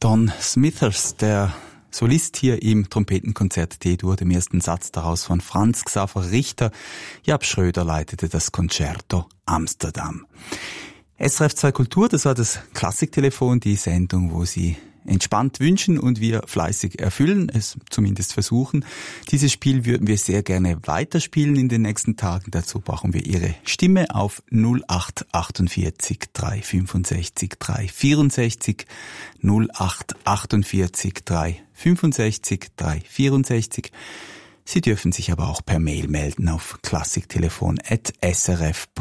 Don Smithers, der Solist hier im Trompetenkonzert D-Dur, dem ersten Satz daraus von Franz Xaver Richter. Jab Schröder leitete das Concerto Amsterdam. SRF 2 Kultur, das war das Klassiktelefon, die Sendung, wo Sie entspannt wünschen und wir fleißig erfüllen, es zumindest versuchen. Dieses Spiel würden wir sehr gerne weiterspielen in den nächsten Tagen. Dazu brauchen wir Ihre Stimme auf 0848 365 364 0848 365 364. Sie dürfen sich aber auch per Mail melden auf klassiktelefon@srf.ch.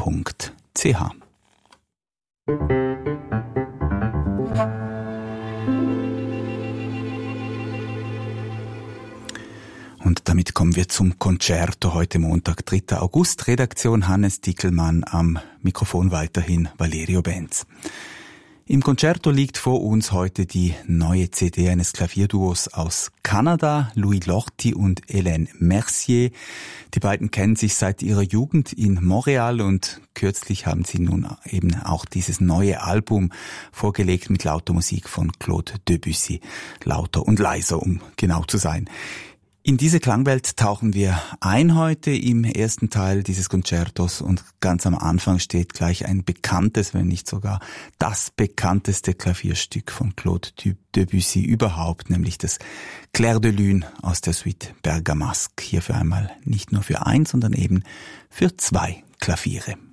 Und damit kommen wir zum Concerto heute Montag, 3. August. Redaktion Hannes Dickelmann, am Mikrofon weiterhin Valerio Benz. Im Concerto liegt vor uns heute die neue CD eines Klavierduos aus Kanada, Louis Lorty und Hélène Mercier. Die beiden kennen sich seit ihrer Jugend in Montreal und kürzlich haben sie nun eben auch dieses neue Album vorgelegt mit lauter Musik von Claude Debussy. Lauter und leiser, um genau zu sein. In diese Klangwelt tauchen wir ein heute im ersten Teil dieses Concertos und ganz am Anfang steht gleich ein bekanntes, wenn nicht sogar das bekannteste Klavierstück von Claude Debussy überhaupt, nämlich das Clair de Lune aus der Suite Bergamasque. Hierfür einmal nicht nur für 1, sondern eben für 2 Klaviere.